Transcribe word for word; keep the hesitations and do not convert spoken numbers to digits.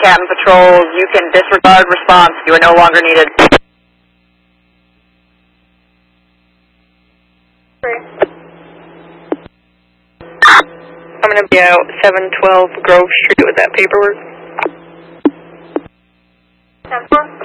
Captain Patrol. You can disregard response. You are no longer needed. I'm going to be out seven twelve Grove Street with that paperwork. ten four.